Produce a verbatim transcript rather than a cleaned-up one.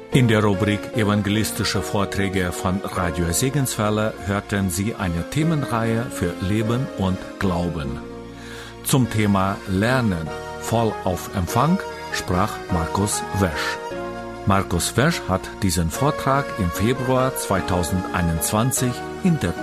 In der Rubrik Evangelistische Vorträge von Radio Segenswelle hörten Sie eine Themenreihe für Leben und Glauben. Zum Thema Lernen, voll auf Empfang, sprach Markus Wesch. Markus Wesch hat diesen Vortrag im Februar zweitausendeinundzwanzig in der